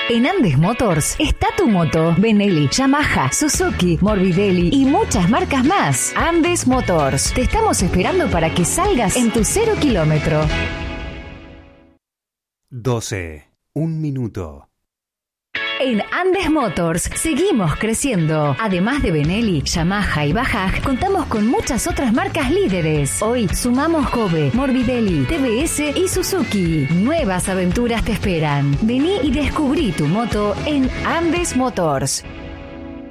En Andes Motors está tu moto. Benelli, Yamaha, Suzuki, Morbidelli y muchas marcas más. Andes Motors. Te estamos esperando para que salgas en tu 0 kilómetro. 12. Un minuto. En Andes Motors seguimos creciendo. Además de Benelli, Yamaha y Bajaj, contamos con muchas otras marcas líderes. Hoy sumamos Kobe, Morbidelli, TBS y Suzuki. Nuevas aventuras te esperan. Vení y descubrí tu moto en Andes Motors.